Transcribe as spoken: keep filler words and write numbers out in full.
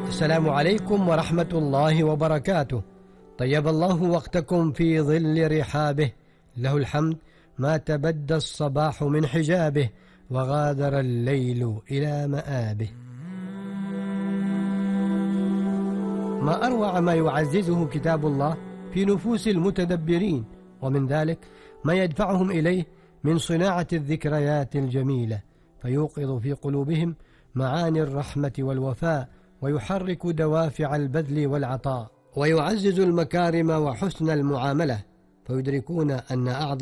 السلام عليكم ورحمة الله وبركاته. طيب الله وقتكم في ظل رحابه، له الحمد ما تبدى الصباح من حجابه، وغادر الليل إلى مآبه. ما أروع ما يعززه كتاب الله في نفوس المتدبرين، ومن ذلك ما يدفعهم إليه من صناعة الذكريات الجميلة، فيوقظ في قلوبهم معاني الرحمة والوفاء، ويحرك دوافع البذل والعطاء، ويعزز المكارم وحسن المعاملة، فيدركون أن أعظم